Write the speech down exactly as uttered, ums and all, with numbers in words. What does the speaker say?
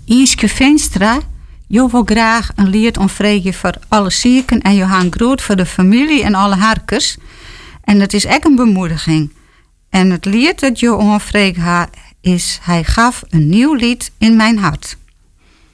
Ienske Veenstra, je wil graag een lied omvregen voor alle zieken en je hangt groot voor de familie en alle harkers. En het is echt een bemoediging. En het lied dat je omvregen ha is Hij gaf een nieuw lied in mijn hart.